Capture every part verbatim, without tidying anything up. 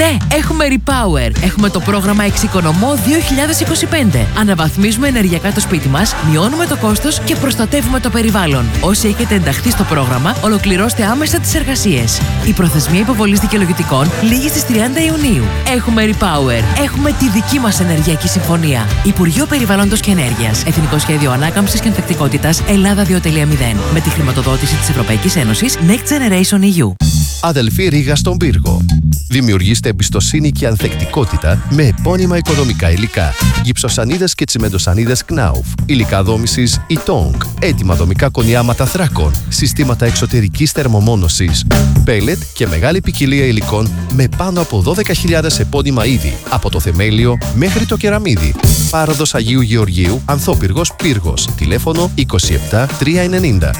Ναι, έχουμε Repower. Έχουμε το πρόγραμμα Εξοικονομώ δύο χιλιάδες είκοσι πέντε. Αναβαθμίζουμε ενεργειακά το σπίτι μας, μειώνουμε το κόστος και προστατεύουμε το περιβάλλον. Όσοι έχετε ενταχθεί στο πρόγραμμα, ολοκληρώστε άμεσα τις εργασίες. Η προθεσμία υποβολής δικαιολογητικών λήγει στις τριάντα Ιουνίου. Έχουμε Repower. Έχουμε τη δική μας ενεργειακή συμφωνία. Υπουργείο Περιβάλλοντος και Ενέργειας. Εθνικό Σχέδιο Ανάκαμψης και Ανθεκτικότητας Ελλάδα δύο κόμμα μηδέν. Με τη χρηματοδότηση της Ευρωπαϊκής Ένωσης Next Generation ι γιου. Αδελφή Ρήγα στον πύργο. Δημιουργήστε εμπιστοσύνη και ανθεκτικότητα με επώνυμα οικοδομικά υλικά. Γυψοσανίδες και τσιμεντοσανίδες Knauf. Υλικά δόμησης Itong. Έτοιμα δομικά κονιάματα θράκων. Συστήματα εξωτερικής θερμομόνωσης. Πέλετ και μεγάλη ποικιλία υλικών με πάνω από δώδεκα χιλιάδες επώνυμα είδη. Από το θεμέλιο μέχρι το κεραμίδι. Πάροδος Αγίου Γεωργίου, Ανθόπυργος Πύργος. Τηλέφωνο είκοσι επτά τριακόσια ενενήντα.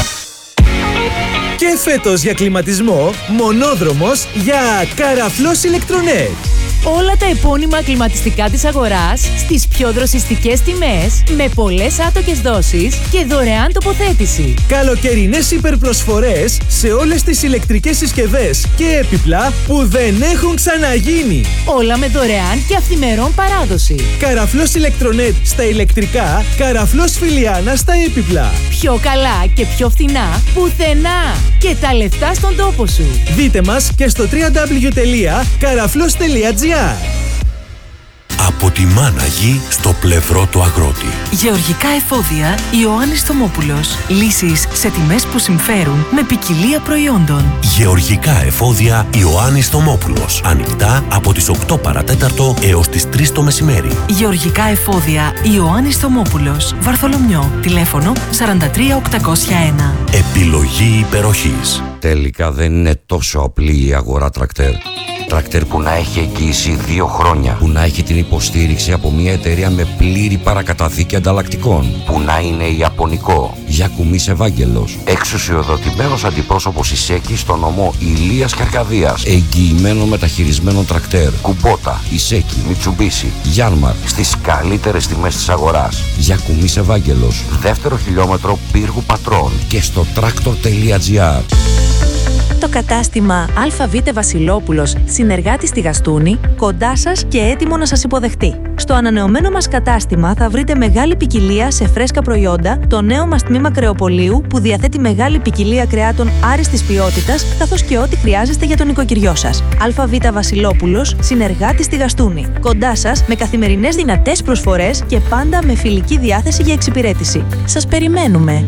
Και φέτος για κλιματισμό, μονόδρομος για Καραφλός Ηλεκτρονέτ. Όλα τα επώνυμα κλιματιστικά της αγοράς στις πιο δροσιστικές τιμές, με πολλές άτοκες δόσεις και δωρεάν τοποθέτηση. Καλοκαιρινές υπερπροσφορές σε όλες τις ηλεκτρικές συσκευές και έπιπλα που δεν έχουν ξαναγίνει. Όλα με δωρεάν και αυθημερών παράδοση. Καραφλός Ηλεκτρονέτ στα ηλεκτρικά, Καραφλός Φιλιάνα στα έπιπλα. Πιο καλά και πιο φθηνά πουθενά. Και τα λεφτά στον τόπο σου. Δείτε μας και στο double-u double-u double-u τελεία καραφλός τελεία τζι άρ. Από τη μάνα γη στο πλευρό του αγρότη. Γεωργικά εφόδια Ιωάννης Θωμόπουλος. Λύσεις σε τιμές που συμφέρουν με ποικιλία προϊόντων. Γεωργικά εφόδια Ιωάννης Θωμόπουλος. Ανοιχτά από τις οκτώ παρατέταρτο έως τις τρεις το μεσημέρι. Γεωργικά εφόδια Ιωάννης Θωμόπουλος. Βαρθολομιό. Τηλέφωνο σαράντα τρία οκτακόσια ένα. Επιλογή υπεροχής. Τελικά δεν είναι τόσο απλή η αγορά τρακτέρ. Τρακτέρ που να έχει εγγύηση δύο χρόνια. Που να έχει την υποστήριξη από μια εταιρεία με πλήρη παρακαταθήκη ανταλλακτικών. Που να είναι ιαπωνικό. Γιακουμής Ευάγγελος. Εξουσιοδοτημένος αντιπρόσωπος Ισέκη στο νομό Ηλίας και Αρκαδίας. Εγγυημένο μεταχειρισμένο τρακτέρ. Κουμπότα, Ισέκη, Μιτσουμπίσι, Γιάνμαρ. Στις καλύτερες τιμές της αγοράς. Γιακουμής Ευάγγελος. Δεύτερο χιλιόμετρο Πύργου Πατρών. Και στο τρακτορ τελεία τζι άρ. Το κατάστημα ΑΒ Βασιλόπουλος, συνεργάτη στη Γαστούνη, κοντά σας και έτοιμο να σας υποδεχτεί. Στο ανανεωμένο μας κατάστημα θα βρείτε μεγάλη ποικιλία σε φρέσκα προϊόντα, το νέο μας τμήμα κρεοπολίου που διαθέτει μεγάλη ποικιλία κρεάτων άριστης ποιότητας, καθώς και ό,τι χρειάζεστε για τον οικοκυριό σας. ΑΒ Βασιλόπουλος, συνεργάτη στη Γαστούνη. Κοντά σας με καθημερινές δυνατές προσφορές και πάντα με φιλική διάθεση για εξυπηρέτηση. Σας περιμένουμε.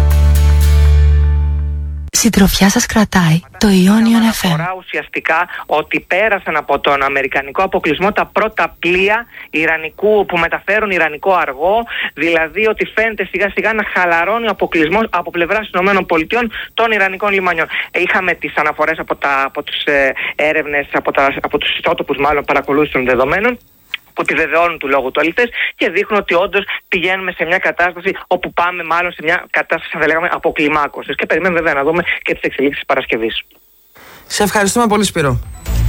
Συντροφιά σας κρατάει το Ionian εφ εμ. Αφορά ουσιαστικά ότι πέρασαν από τον αμερικανικό αποκλεισμό τα πρώτα πλοία ιρανικού, που μεταφέρουν ιρανικό αργό, δηλαδή ότι φαίνεται σιγά σιγά να χαλαρώνει ο αποκλεισμός από πλευράς ΗΠΑ των ιρανικών λιμανιών. Είχαμε τις αναφορές από, τα, από τις ε, έρευνες, από, τα, από τους ιστότοπους μάλλον παρακολούθησης των δεδομένων, που επιβεβαιώνουν του λόγου του αληθές και δείχνουν ότι όντως πηγαίνουμε σε μια κατάσταση όπου πάμε μάλλον σε μια κατάσταση, θα λέγαμε, αποκλιμάκωσης. Και περιμένουμε βέβαια να δούμε και τις εξελίξεις της Παρασκευής. Σε ευχαριστούμε πολύ, Σπύρο.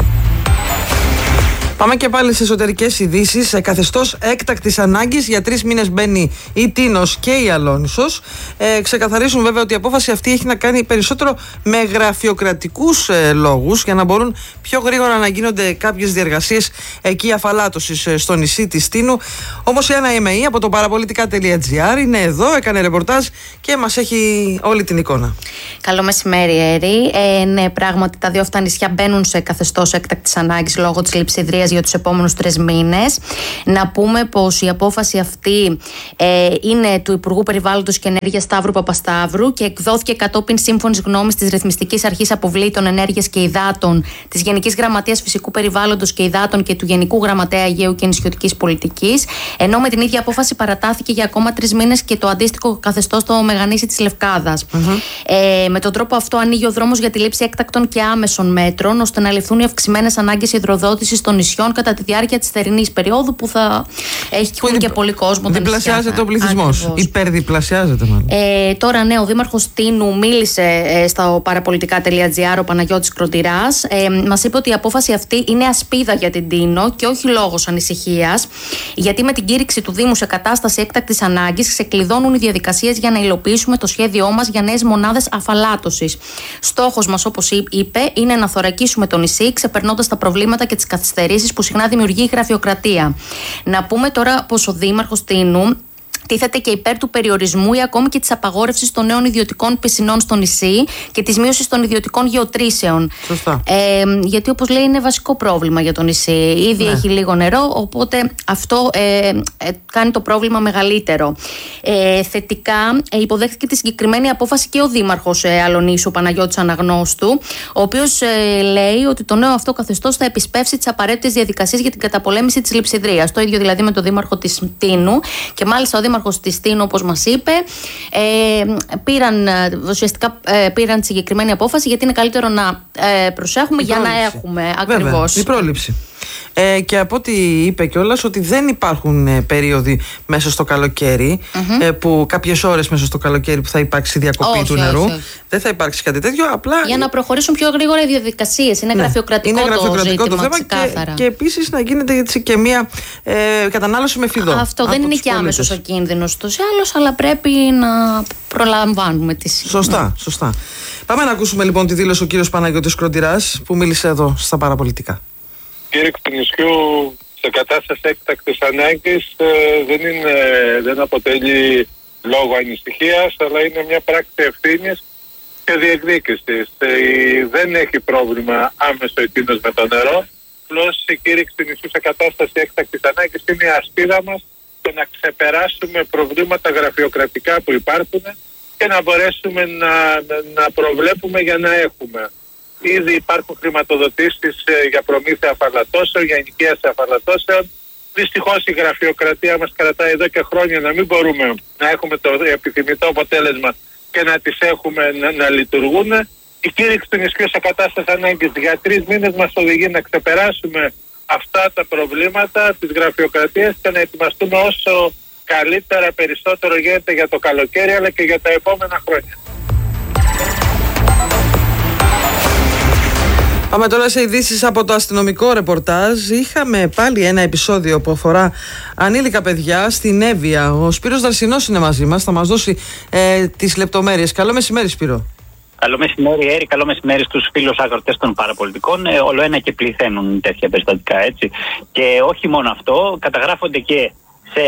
Πάμε και πάλι σε εσωτερικές ειδήσεις. Σε καθεστώς έκτακτης ανάγκης για τρεις μήνες μπαίνει η Τίνος και η Αλόνισος. Ε, ξεκαθαρίσουν βέβαια ότι η απόφαση αυτή έχει να κάνει περισσότερο με γραφειοκρατικούς ε, λόγους, για να μπορούν πιο γρήγορα να γίνονται κάποιες διεργασίες εκεί αφαλάτωσης ε, στο νησί της Τίνου. Όμως η Άννα Εμεή από το παραπολιτικά τελεία τζι άρ είναι εδώ, έκανε ρεπορτάζ και μας έχει όλη την εικόνα. Καλό μεσημέρι, Έρη. Ε, ναι, πράγματι τα δύο αυτά νησιά μπαίνουν σε καθεστώς έκτακτης ανάγκης λόγω της λειψιδρίας για τους επόμενους τρεις μήνες. Να πούμε πως η απόφαση αυτή ε, είναι του Υπουργού Περιβάλλοντος και Ενέργειας Σταύρου Παπασταύρου και εκδόθηκε κατόπιν σύμφωνης γνώμης της Ρυθμιστικής Αρχής Αποβλήτων Ενέργειας και Υδάτων, της Γενικής Γραμματείας Φυσικού Περιβάλλοντος και Υδάτων και του Γενικού Γραμματέα Αιγαίου και Νησιωτικής Πολιτικής. Ενώ με την ίδια απόφαση παρατάθηκε για ακόμα τρεις μήνες και το αντίστοιχο καθεστώς στο Μεγανήσι της Λευκάδας. Mm-hmm. Ε, με τον τρόπο αυτό ανοίγει ο δρόμος για τη λήψη έκτακτων και άμεσων μέτρων, ώστε να ληφθούν οι αυξημένες ανάγκες υδροδότησης των νησιών νησιών κατά τη διάρκεια της θερινής περίοδου που θα έχει και, και πολύ κόσμο. Διπλασιάζεται ο πληθυσμός. Υπερδιπλασιάζεται μάλλον. Ε, τώρα, ναι, ο Δήμαρχος Τίνου μίλησε ε, στα παραπολιτικά τελεία τζι άρ, ο Παναγιώτης Κροτηράς. Ε, μας είπε ότι η απόφαση αυτή είναι ασπίδα για την Τίνο και όχι λόγος ανησυχίας, γιατί με την κήρυξη του Δήμου σε κατάσταση έκτακτης ανάγκης ξεκλειδώνουν οι διαδικασίες για να υλοποιήσουμε το σχέδιό μας για νέες μονάδες αφαλάτωσης. Στόχος μας, όπως είπε, είναι να θωρακίσουμε το νησί, ξεπερνώντας τα προβλήματα και τις καθυστερήσεις που συχνά δημιουργεί η γραφειοκρατία. Να πούμε τώρα πως ο Δήμαρχος Τίνου τίθεται και υπέρ του περιορισμού ή ακόμη και της απαγόρευσης των νέων ιδιωτικών πισινών στο νησί και της μείωσης των ιδιωτικών γεωτρήσεων. Σωστά. Ε, γιατί, όπως λέει, είναι βασικό πρόβλημα για το νησί. Ήδη ναι. έχει λίγο νερό, οπότε αυτό ε, ε, κάνει το πρόβλημα μεγαλύτερο. Ε, θετικά, ε, υποδέχθηκε τη συγκεκριμένη απόφαση και ο Δήμαρχος ε, Αλονίσου, Παναγιώτης Αναγνώστου, ο οποίος ε, λέει ότι το νέο αυτό καθεστώς θα επισπεύσει τις απαραίτητες διαδικασίες για την καταπολέμηση της λειψιδρίας. Το ίδιο δηλαδή με τον Δήμαρχο της Τίνου. Και μάλιστα ο Δήμαρχος της Τίνου, όπως μας είπε, ε, πήραν, ουσιαστικά ε, πήραν τη συγκεκριμένη απόφαση, γιατί είναι καλύτερο να ε, προσέχουμε η για πρόληψη. Να έχουμε ακριβώς. Βέβαια, η πρόληψη. Ε, και από ό,τι είπε κιόλας, ότι δεν υπάρχουν ε, περίοδοι μέσα στο καλοκαίρι, mm-hmm. ε, που κάποιες ώρες μέσα στο καλοκαίρι που θα υπάρξει διακοπή όχι, του νερού. Όχι, όχι. Δεν θα υπάρξει κάτι τέτοιο. Απλά για να προχωρήσουν πιο γρήγορα οι διαδικασίες. Είναι, ναι, γραφειοκρατικό, είναι γραφειοκρατικό το, το ζήτημα, θέμα. Και, και επίσης να γίνεται έτσι και μια ε, κατανάλωση με φιδό. Αυτό δεν είναι και άμεσος ο κίνδυνος τους ή άλλως, αλλά πρέπει να προλαμβάνουμε τις. Σωστά, σωστά. Πάμε να ακούσουμε λοιπόν τη δήλωση ο κύριος Παναγιώτης Κροτηράς που μίλησε εδώ στα παραπολιτικά. Κήρυξη του νησιού σε κατάσταση έκτακτης ανάγκης ε, δεν, είναι, δεν αποτελεί λόγο ανησυχίας, αλλά είναι μια πράξη ευθύνης και διεκδίκησης. Ε, δεν έχει πρόβλημα άμεσο εκείνος με το νερό. Απλώς η κήρυξη του νησιού σε κατάσταση έκτακτης ανάγκης είναι η ασπίδα μας και να ξεπεράσουμε προβλήματα γραφειοκρατικά που υπάρχουν και να μπορέσουμε να, να προβλέπουμε για να έχουμε. Ήδη υπάρχουν χρηματοδοτήσεις για προμήθεια αφαλατώσεων, για ενοικίαση αφαλατώσεων. Δυστυχώς η γραφειοκρατία μας κρατάει εδώ και χρόνια να μην μπορούμε να έχουμε το επιθυμητό αποτέλεσμα και να τις έχουμε να, να λειτουργούν. Η κήρυξη του νησιού σε κατάσταση ανάγκης για τρεις μήνες μας οδηγεί να ξεπεράσουμε αυτά τα προβλήματα της γραφειοκρατίας και να ετοιμαστούμε όσο καλύτερα, περισσότερο γίνεται για το καλοκαίρι αλλά και για τα επόμενα χρόνια. Πάμε τώρα σε ειδήσεις από το αστυνομικό ρεπορτάζ. Είχαμε πάλι ένα επεισόδιο που αφορά ανήλικα παιδιά στην Εύβοια. Ο Σπύρος Δαρσινός είναι μαζί μας, θα μας δώσει ε, τις λεπτομέρειες. Καλό μεσημέρι, Σπύρο. Καλό μεσημέρι, Έρη. Καλό μεσημέρι στους φίλους αγροτές των παραπολιτικών. Ε, όλο ένα και πληθαίνουν τέτοια περιστατικά, έτσι. Και όχι μόνο αυτό, καταγράφονται και σε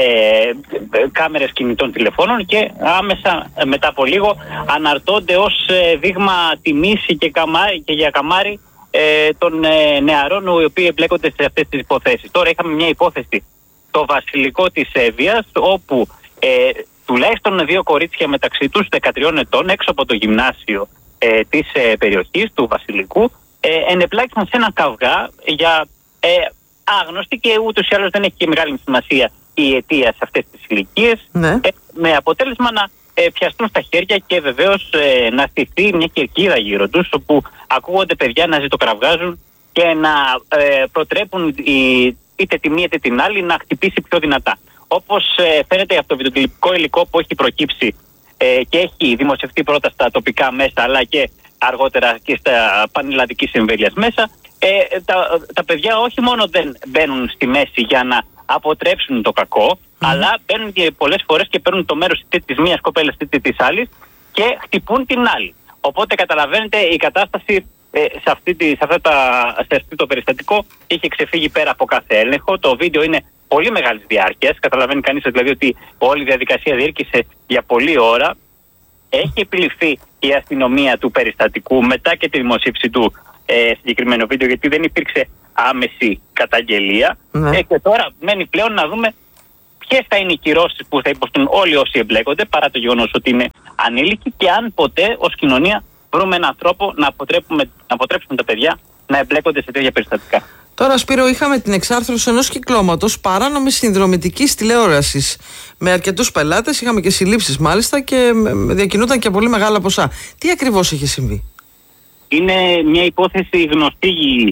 κάμερες κινητών τηλεφώνων και άμεσα μετά από λίγο αναρτώνται ως δείγμα τιμής και, καμάρι, και για καμάρι ε, των ε, νεαρών οι οποίοι εμπλέκονται σε αυτές τις υποθέσεις. Τώρα είχαμε μια υπόθεση το βασιλικό της Εύβοιας, όπου ε, τουλάχιστον δύο κορίτσια μεταξύ τους δεκατριών ετών έξω από το γυμνάσιο ε, της ε, περιοχής του βασιλικού ε, ενεπλάκησαν σε ένα καυγά για ε, άγνωστη και ούτως ή άλλως δεν έχει και μεγάλη σημασία η αιτία σε αυτές τις ηλικίες, ναι. ε, με αποτέλεσμα να ε, πιαστούν στα χέρια και βεβαίως ε, να στηθεί μια κερκίδα γύρω τους, όπου ακούγονται παιδιά να ζητοκραυγάζουν και να ε, προτρέπουν η, είτε τη μία είτε την άλλη να χτυπήσει πιο δυνατά. Όπως ε, φαίνεται από το βιντεοκλιπικό υλικό που έχει προκύψει ε, και έχει δημοσιευτεί πρώτα στα τοπικά μέσα αλλά και αργότερα και στα πανελλαδικής εμβέλειας μέσα, ε, τα, τα παιδιά όχι μόνο δεν μπαίνουν στη μέση για να αποτρέψουν το κακό, mm. αλλά μπαίνουν και πολλές φορές και παίρνουν το μέρος είτε της μίας κοπέλας είτε της άλλης και χτυπούν την άλλη. Οπότε καταλαβαίνετε η κατάσταση ε, σε, αυτή τη, σε, αυτά τα, σε αυτό το περιστατικό είχε ξεφύγει πέρα από κάθε έλεγχο. Το βίντεο είναι πολύ μεγάλης διάρκειας. Καταλαβαίνει κανείς δηλαδή ότι όλη η διαδικασία διήρκησε για πολλή ώρα. Έχει επιληφθεί η αστυνομία του περιστατικού μετά και τη δημοσίευση του ε, συγκεκριμένου βίντεο, γιατί δεν υπήρξε άμεση καταγγελία. Ναι. Ε, και τώρα μένει πλέον να δούμε ποιες θα είναι οι κυρώσεις που θα υποστούν όλοι όσοι εμπλέκονται, παρά το γεγονός ότι είναι ανήλικοι, και αν ποτέ ως κοινωνία βρούμε έναν τρόπο να αποτρέψουμε, να αποτρέψουμε τα παιδιά να εμπλέκονται σε τέτοια περιστατικά. Τώρα, Σπύρο, είχαμε την εξάρθρωση ενός κυκλώματος παράνομης συνδρομητικής τηλεόρασης με αρκετούς πελάτες. Είχαμε και συλλήψεις μάλιστα και διακινούνταν και πολύ μεγάλα ποσά. Τι ακριβώς είχε συμβεί? Είναι μια υπόθεση γνωστή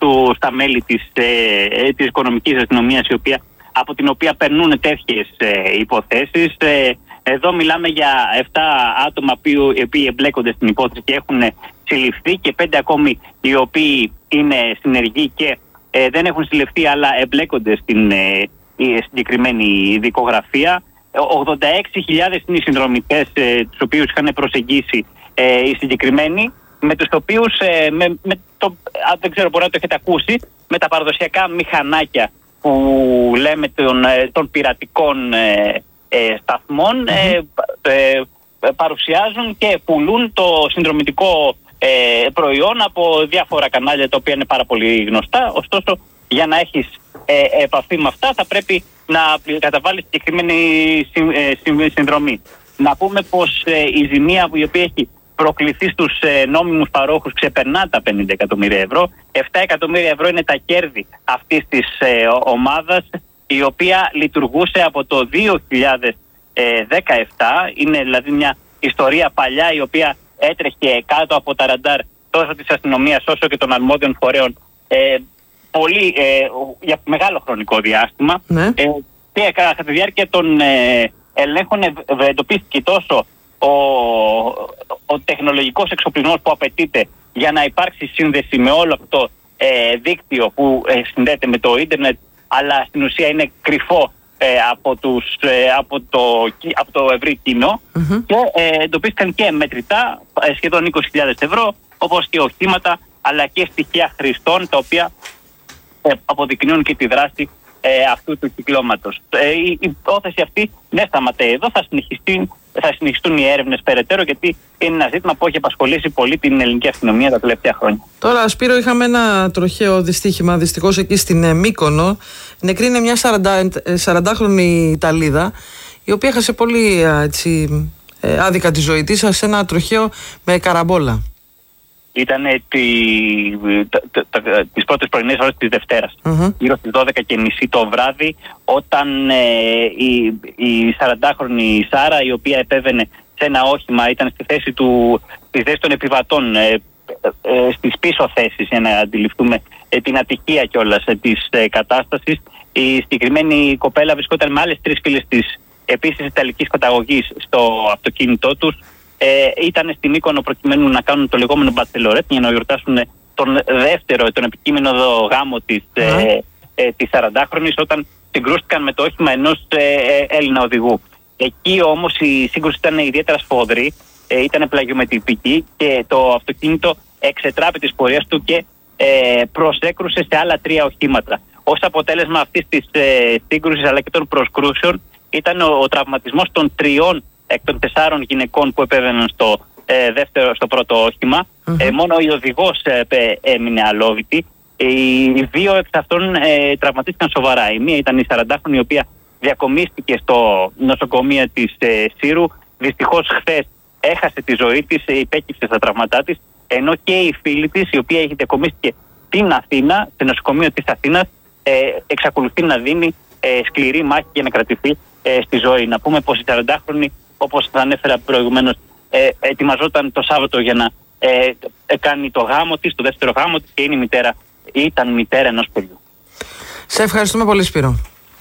του, στα μέλη της, ε, της οικονομικής αστυνομίας, η οποία, από την οποία περνούν τέτοιες ε, υποθέσεις. Ε, εδώ μιλάμε για επτά άτομα που, οι οποίοι εμπλέκονται στην υπόθεση και έχουν συλληφθεί και πέντε ακόμη οι οποίοι είναι συνεργοί και ε, δεν έχουν συλληφθεί αλλά εμπλέκονται στην ε, συγκεκριμένη δικογραφία. ογδόντα έξι χιλιάδες είναι οι συνδρομητές ε, τους οποίους είχαν προσεγγίσει ε, οι συγκεκριμένοι, με τους οποίους, ε, με, με το, δεν ξέρω, μπορεί να το έχετε ακούσει, με τα παραδοσιακά μηχανάκια που λέμε των, των πειρατικών ε, ε, σταθμών ε, ε, παρουσιάζουν και πουλούν το συνδρομητικό ε, προϊόν από διάφορα κανάλια τα οποία είναι πάρα πολύ γνωστά. Ωστόσο, για να έχεις ε, επαφή με αυτά θα πρέπει να καταβάλεις συγκεκριμένη ε, συνδρομή. Να πούμε πως ε, η ζημία η οποία έχει προκληθεί στους ε, νόμιμους παρόχους ξεπερνά τα πενήντα εκατομμύρια ευρώ. επτά εκατομμύρια ευρώ είναι τα κέρδη αυτής της ε, ομάδας, η οποία λειτουργούσε από το δύο χιλιάδες δεκαεπτά. Είναι δηλαδή μια ιστορία παλιά η οποία έτρεχε κάτω από τα ραντάρ τόσο της αστυνομίας όσο και των αρμόδιων φορέων ε, πολύ, ε, για μεγάλο χρονικό διάστημα. Ναι. Ε, και κατά τη διάρκεια των ε, ελέγχων εντοπίστηκε τόσο ο, ο τεχνολογικός εξοπλισμός που απαιτείται για να υπάρξει σύνδεση με όλο αυτό το ε, δίκτυο που ε, συνδέεται με το ίντερνετ, αλλά στην ουσία είναι κρυφό ε, από, τους, ε, από, το, από το ευρύ κοινό. Mm-hmm. Και ε, εντοπίστηκαν και μετρητά ε, σχεδόν είκοσι χιλιάδες ευρώ, όπως και οχήματα αλλά και στοιχεία χρηστών τα οποία ε, αποδεικνύουν και τη δράση ε, αυτού του κυκλώματος. Ε, η υπόθεση αυτή δεν σταματάει εδώ, θα συνεχιστούν, θα συνεχιστούν οι έρευνες περαιτέρω, γιατί είναι ένα ζήτημα που έχει απασχολήσει πολύ την ελληνική αστυνομία τα τελευταία χρόνια. Τώρα, Σπύρο, είχαμε ένα τροχαίο δυστύχημα δυστυχώς εκεί στην ε, Μύκονο. Νεκρή είναι μια σαραντάχρονη Ιταλίδα, η οποία έχασε πολύ έτσι, ε, άδικα τη ζωή της σε ένα τροχαίο με καραμπόλα. Ήταν τη, τις πρώτες πρωινές ώρες της Δευτέρας, mm-hmm. γύρω στις δώδεκα και μισή το βράδυ, όταν ε, η, η σαραντάχρονη Σάρα, η οποία επέβαινε σε ένα όχημα, ήταν στη θέση, του, στη θέση των επιβατών, ε, ε, στις πίσω θέσεις, για να αντιληφθούμε ε, την ατυχία κιόλας ε, της ε, κατάστασης. Η συγκεκριμένη κοπέλα βρισκόταν με άλλες τρεις φίλες της, επίσης ιταλικής καταγωγής, στο αυτοκίνητό τους. Ε, ήταν στην Μύκονο προκειμένου να κάνουν το λεγόμενο μπατσελορέτ για να γιορτάσουν τον δεύτερο, τον επικείμενο γάμο της, mm. ε, ε, της σαραντάχρονης, όταν συγκρούστηκαν με το όχημα ενός ε, ε, Έλληνα οδηγού. Εκεί όμως η σύγκρουση ήταν ιδιαίτερα σφοδρή, ε, ήταν πλαγιομετρική και το αυτοκίνητο εξετράπη της πορείας του και ε, προσέκρουσε σε άλλα τρία οχήματα. Ως αποτέλεσμα αυτής της ε, σύγκρουσης αλλά και των προσκρούσεων ήταν ο, ο τραυματισμός των τριών εκ των τεσσάρων γυναικών που επέβαιναν στο, ε, δεύτερο, στο πρώτο όχημα. Mm-hmm. Ε, μόνο η οδηγός ε, έμεινε αλόβητη. Οι δύο εξ αυτών ε, τραυματίστηκαν σοβαρά. Η μία ήταν η σαραντάχρονη, η οποία διακομίστηκε στο νοσοκομείο της ε, Σύρου. Δυστυχώς χθες έχασε τη ζωή της, ε, υπέκυψε στα τραυματά της, ενώ και η φίλη της, η οποία έχει διακομίστηκε στην Αθήνα, στο νοσοκομείο της Αθήνας, ε, εξακολουθεί να δίνει ε, σκληρή μάχη για να κρατηθεί ε, στη ζωή. Να πούμε πως η σαραντάχρονη, όπως θα ανέφερα προηγουμένως, ε, ετοιμαζόταν το Σάββατο για να ε, ε, κάνει το γάμο της, το δεύτερο γάμο της, και είναι μητέρα, ήταν μητέρα ενός παιδιού. Σε ευχαριστούμε πολύ, Σπύρο.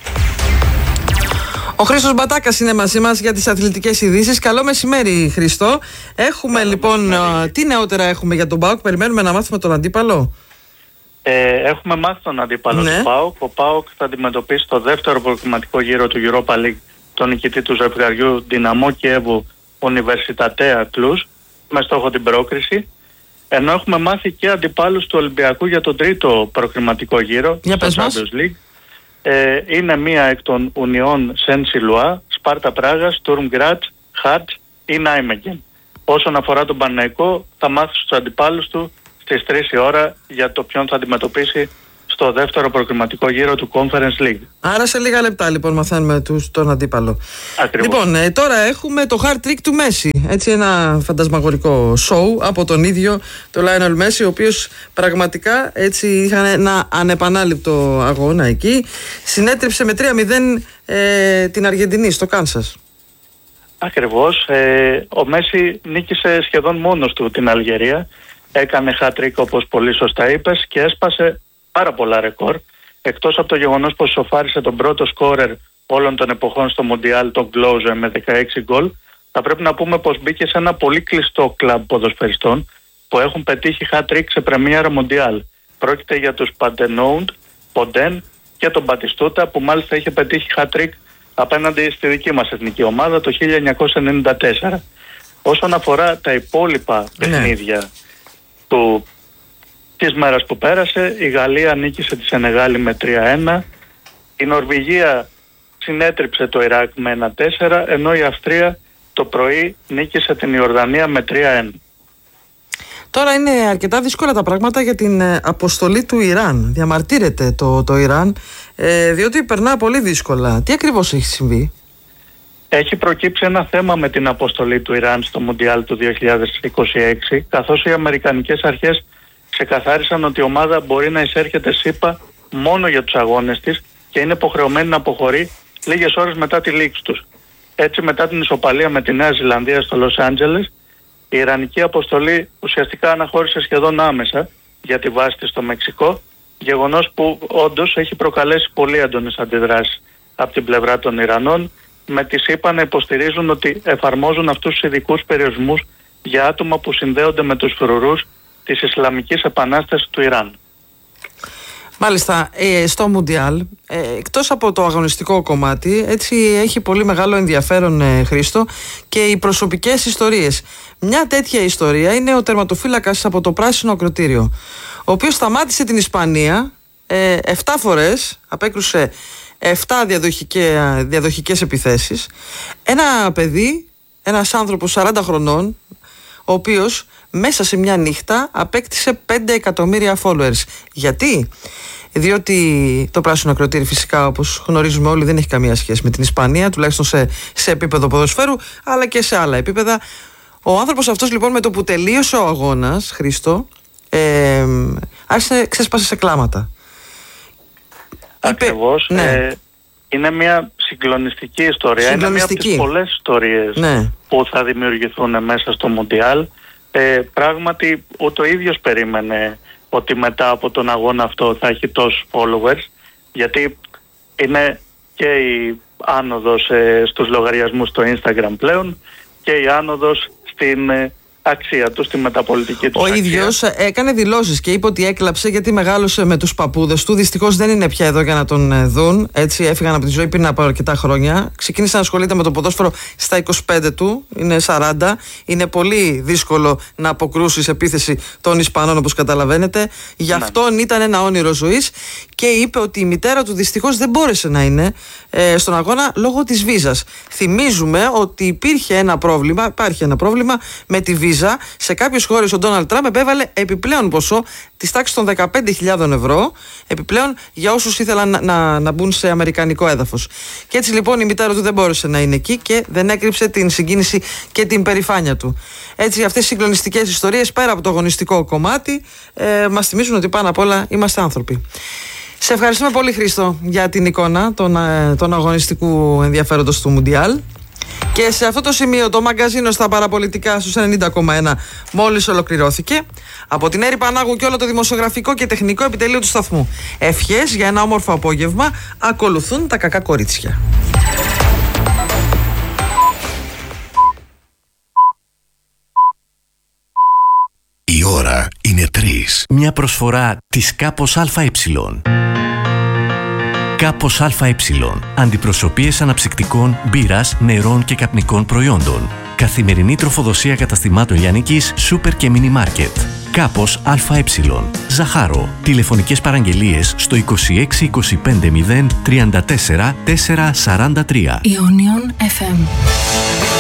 Ο Χρήστος Μπατάκας είναι μαζί μας για τις αθλητικές ειδήσεις. Καλό μεσημέρι, Χρήστο. Έχουμε Καλό λοιπόν, μεσημέρι. Τι νεότερα έχουμε για τον ΠΑΟΚ? Περιμένουμε να μάθουμε τον αντίπαλο. Ε, έχουμε μάθει τον αντίπαλο ναι. του ΠΑΟΚ. Ο ΠΑΟΚ θα αντιμετωπίσει το δεύτερο προκριματικό γύρο του Europa League τον νικητή του ζευγαριού Δυναμό Κιέβου Universitatea Cluj με στόχο την πρόκριση. Ενώ έχουμε μάθει και αντιπάλους του Ολυμπιακού για τον τρίτο προκριματικό γύρο για στο Champions League. Ε, είναι μία εκ των Ουνιών Σεν Σιλουά, Σπάρτα Πράγα, Στουρμ Γκράτς, Χάρτς ή Νάιμεγγεν. Όσον αφορά τον Παναθηναϊκό, θα μάθει στους αντιπάλους του στις τρεις η ώρα για το ποιον θα αντιμετωπίσει στο δεύτερο προκριματικό γύρο του Conference League. Άρα σε λίγα λεπτά λοιπόν μαθαίνουμε τους, τον αντίπαλο. Ακριβώς. Λοιπόν, ε, τώρα έχουμε το hard trick του Μέση. Έτσι, ένα φαντασμαγορικό show από τον ίδιο το Lionel Messi, ο οποίος πραγματικά έτσι είχαν ένα ανεπανάληπτο αγώνα εκεί. Συνέτριψε με τρία μηδέν ε, την Αργεντινή στο Κάνσας. Ακριβώς. Ε, ο Μέση νίκησε σχεδόν μόνος του την Αλγερία. Έκανε hat trick, όπως πολύ σωστά είπες, και έσπασε πάρα πολλά ρεκόρ. Εκτός από το γεγονός πως σοφάρισε τον πρώτο σκόρερ όλων των εποχών στο Μουντιάλ, τον Κλόζε, με δεκαέξι γκολ, θα πρέπει να πούμε πως μπήκε σε ένα πολύ κλειστό κλαμπ ποδοσφαιριστών που έχουν πετύχει hat-trick σε πρεμιέρα Μουντιάλ. Πρόκειται για τους Παντενόουντ, Ποντέν και τον Μπατιστούτα, που μάλιστα είχε πετύχει hat-trick απέναντι στη δική μας εθνική ομάδα το χίλια εννιακόσια ενενήντα τέσσερα. Όσον αφορά τα υπόλοιπα παιχνίδια του, της μέρας που πέρασε, η Γαλλία νίκησε τη Σενεγάλη με τρία ένα, η Νορβηγία συνέτριψε το Ιράκ με ένα τέσσερα, ενώ η Αυστρία το πρωί νίκησε την Ιορδανία με τρία ένα. Τώρα είναι αρκετά δύσκολα τα πράγματα για την αποστολή του Ιράν. Διαμαρτύρεται το, το Ιράν, ε, διότι περνά πολύ δύσκολα. Τι ακριβώς έχει συμβεί? Έχει προκύψει ένα θέμα με την αποστολή του Ιράν στο Μουντιάλ του δύο χιλιάδες είκοσι έξι, καθώς οι αμερικανικές αρχές ξεκαθάρισαν ότι η ομάδα μπορεί να εισέρχεται ΣΥΠΑ μόνο για τους αγώνες της και είναι υποχρεωμένη να αποχωρεί λίγες ώρες μετά τη λήξη τους. Έτσι, μετά την ισοπαλία με τη Νέα Ζηλανδία στο Λος Άντζελες, η Ιρανική αποστολή ουσιαστικά αναχώρησε σχεδόν άμεσα για τη βάση της στο Μεξικό, γεγονός που όντως έχει προκαλέσει πολύ έντονες αντιδράσεις από την πλευρά των Ιρανών, με τη ΣΥΠΑ να υποστηρίζουν ότι εφαρμόζουν αυτούς τους ειδικούς περιορισμούς για άτομα που συνδέονται με τους φρουρούς της Ισλαμικής Επανάστασης του Ιράν. Μάλιστα, ε, στο Μουντιάλ, ε, εκτός από το αγωνιστικό κομμάτι, έτσι έχει πολύ μεγάλο ενδιαφέρον, ε, Χρήστο, και οι προσωπικές ιστορίες. Μια τέτοια ιστορία είναι ο τερματοφύλακας από το Πράσινο Ακροτήριο, ο οποίος σταμάτησε την Ισπανία ε, εφτά φορές, απέκρουσε εφτά διαδοχικές επιθέσεις. Ένα παιδί, ένας άνθρωπος σαράντα χρονών, ο οποίος μέσα σε μια νύχτα απέκτησε πέντε εκατομμύρια followers. Γιατί? Διότι το Πράσινο Ακροτήρι, φυσικά, όπως γνωρίζουμε όλοι, δεν έχει καμία σχέση με την Ισπανία, τουλάχιστον σε, σε επίπεδο ποδοσφαίρου, αλλά και σε άλλα επίπεδα. Ο άνθρωπος αυτός, λοιπόν, με το που τελείωσε ο αγώνας, Χρήστο, ε, άρχισε, ξέσπασε σε κλάματα. Ακριβώς. Ναι. Ε, είναι μια συγκλονιστική ιστορία. Συγκλονιστική. Είναι μια από τις πολλές ιστορίες, ναι, που θα δημιουργηθούν μέσα στο Μουντιάλ. Ε, πράγματι, ο ίδιος περίμενε ότι μετά από τον αγώνα αυτό θα έχει τόσους followers, γιατί είναι και η άνοδος ε, στους λογαριασμούς στο Instagram πλέον και η άνοδος στην ε, αξία του, στη μεταπολιτική του. Ο αξία. ίδιος έκανε δηλώσεις και είπε ότι έκλαψε γιατί μεγάλωσε με τους παππούδες του. Δυστυχώς δεν είναι πια εδώ για να τον δουν. Έτσι έφυγαν από τη ζωή πριν από αρκετά χρόνια. Ξεκίνησε να ασχολείται με το ποδόσφαιρο στα είκοσι πέντε του, είναι σαράντα. Είναι πολύ δύσκολο να αποκρούσεις επίθεση των Ισπανών, όπως καταλαβαίνετε. Γι' αυτόν ναι. ήταν ένα όνειρο ζωής και είπε ότι η μητέρα του δυστυχώς δεν μπόρεσε να είναι ε, στον αγώνα λόγω της βίζας. Θυμίζουμε ότι υπήρχε ένα πρόβλημα, υπάρχει ένα πρόβλημα με τη βίζα. Σε κάποιες χώρες ο Ντόναλντ Τραμπ επέβαλε επιπλέον ποσό της τάξης των δεκαπέντε χιλιάδες ευρώ, επιπλέον για όσους ήθελαν να, να, να μπουν σε αμερικανικό έδαφος. Και έτσι λοιπόν η μητέρα του δεν μπόρεσε να είναι εκεί και δεν έκρυψε την συγκίνηση και την περηφάνεια του. Έτσι, αυτές οι συγκλονιστικές ιστορίες, πέρα από το αγωνιστικό κομμάτι, ε, μας θυμίζουν ότι πάνω απ' όλα είμαστε άνθρωποι. Σε ευχαριστούμε πολύ, Χρήστο, για την εικόνα των, των αγωνιστικού ενδιαφέροντος του Μουντιάλ. Και σε αυτό το σημείο το μαγκαζίνο στα παραπολιτικά στους ενενήντα κόμμα ένα μόλις ολοκληρώθηκε. Από την Έρη Πανάγου και όλο το δημοσιογραφικό και τεχνικό επιτελείο του σταθμού. Ευχές για ένα όμορφο απόγευμα. Ακολουθούν τα κακά κορίτσια. Η ώρα είναι τρεις. Μια προσφορά της Κάπος ΑΕ. Κάπος ΑΕ. Αντιπροσωπείες αναψυκτικών, μπύρας, νερών και καπνικών προϊόντων. Καθημερινή τροφοδοσία καταστημάτων λιανικής, σούπερ και μίνι μάρκετ. Κάπος ΑΕ. Ζαχάρο. Τηλεφωνικές παραγγελίες στο είκοσι έξι είκοσι πέντε μηδέν τριάντα τέσσερα τετρακόσια σαράντα τρία. Ionion εφ εμ.